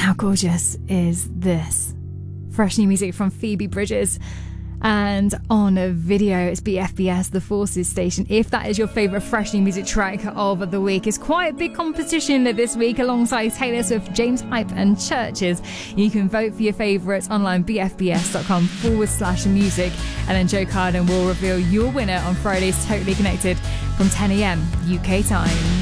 How gorgeous is this? Fresh new music from Phoebe Bridgers. And on a video, it's BFBS, the Forces station. If that is your favourite fresh new music track of the week, it's quite a big competition this week alongside Taylor Swift, James Hype and Churches. You can vote for your favourites online, bfbs.com/music. And then Joe Carden will reveal your winner on Friday's Totally Connected from 10 a.m. UK time.